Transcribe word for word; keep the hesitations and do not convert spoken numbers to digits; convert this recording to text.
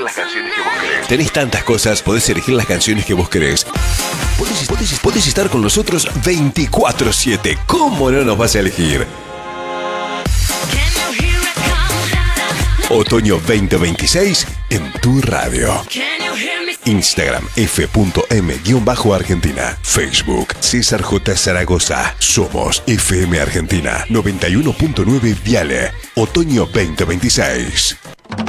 las canciones que vos querés. Tenés tantas cosas, podés elegir las canciones que vos querés. Podés, podés, podés estar con nosotros veinticuatro siete. ¿Cómo no nos vas a elegir? Otoño veinte veintiséis en tu radio. Instagram f punto m guión bajo Argentina. Facebook César J. Zaragoza. Somos F M Argentina noventa y uno punto nueve Viale. Otoño veinte veintiséis.